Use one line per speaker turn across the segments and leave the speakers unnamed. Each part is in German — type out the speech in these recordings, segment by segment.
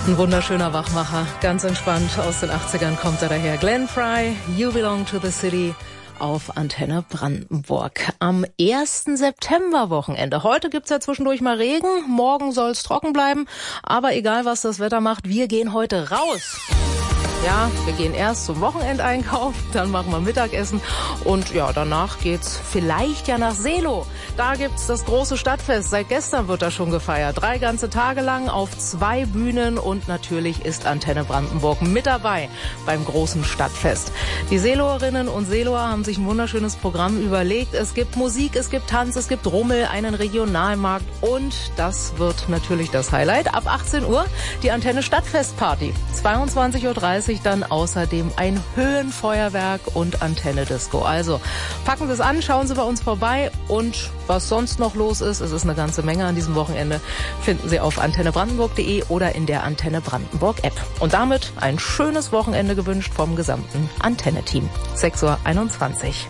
Ein wunderschöner Wachmacher, ganz entspannt aus den 80ern kommt er daher. Glenn Frey, You Belong to the City auf Antenne Brandenburg. Am 1. September-Wochenende. Heute gibt's ja zwischendurch mal Regen, morgen soll's trocken bleiben. Aber egal, was das Wetter macht, wir gehen heute raus. Ja, wir gehen erst zum Wochenendeinkauf, dann machen wir Mittagessen und ja, danach geht's vielleicht ja nach Seelow. Da gibt's das große Stadtfest. Seit gestern wird das schon gefeiert. 3 ganze Tage lang auf 2 Bühnen und natürlich ist Antenne Brandenburg mit dabei beim großen Stadtfest. Die Seelowerinnen und Seelower haben sich ein wunderschönes Programm überlegt. Es gibt Musik, es gibt Tanz, es gibt Rummel, einen Regionalmarkt und das wird natürlich das Highlight. Ab 18 Uhr die Antenne Stadtfestparty. 22:30 Uhr dann außerdem ein Höhenfeuerwerk und Antenne Disco. Also packen Sie es an, schauen Sie bei uns vorbei und was sonst noch los ist, es ist eine ganze Menge an diesem Wochenende, finden Sie auf antennebrandenburg.de oder in der Antenne Brandenburg App. Und damit ein schönes Wochenende gewünscht vom gesamten Antenne-Team. 6:21 Uhr.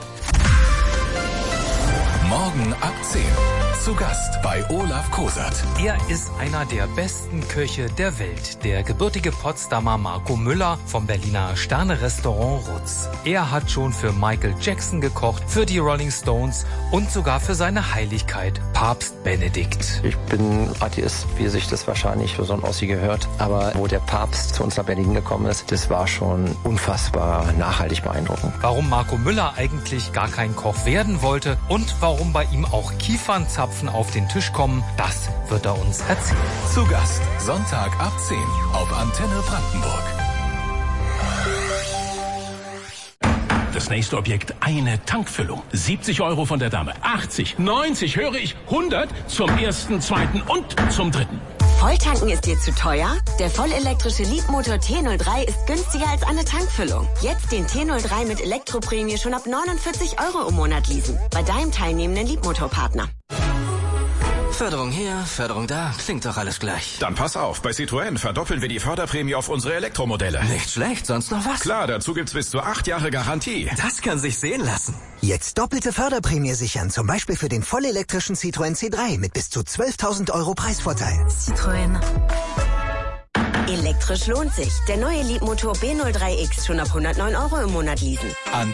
Morgen ab 10. Zu Gast bei Olaf Kosert.
Er ist einer der besten Köche der Welt, der gebürtige Potsdamer Marco Müller vom Berliner Sterne-Restaurant Rutz. Er hat schon für Michael Jackson gekocht, für die Rolling Stones und sogar für seine Heiligkeit, Papst Benedikt.
Ich bin Atheist, wie sich das wahrscheinlich für so ein Ossi gehört. Aber wo der Papst zu uns nach Berlin gekommen ist, das war schon unfassbar nachhaltig beeindruckend.
Warum Marco Müller eigentlich gar kein Koch werden wollte und warum bei ihm auch Kiefernzapfen auf den Tisch kommen, das wird er uns erzählen.
Zu Gast, Sonntag ab 10 auf Antenne Brandenburg.
Das nächste Objekt, eine Tankfüllung. 70 € von der Dame. 80, 90, höre ich, 100 zum ersten, zweiten und zum dritten.
Volltanken ist dir zu teuer? Der vollelektrische Leapmotor T03 ist günstiger als eine Tankfüllung. Jetzt den T03 mit Elektroprämie schon ab 49 € im Monat leasen. Bei deinem teilnehmenden Leapmotor-Partner.
Förderung hier, Förderung da, klingt doch alles gleich.
Dann pass auf, bei Citroën verdoppeln wir die Förderprämie auf unsere Elektromodelle.
Nicht schlecht, sonst noch was?
Klar, dazu gibt's bis zu 8 Jahre Garantie.
Das kann sich sehen lassen.
Jetzt doppelte Förderprämie sichern, zum Beispiel für den vollelektrischen Citroën C3 mit bis zu 12.000 € Preisvorteil.
Citroën. Elektrisch lohnt sich. Der neue Leapmotor B03X schon ab 109 € im Monat leasen.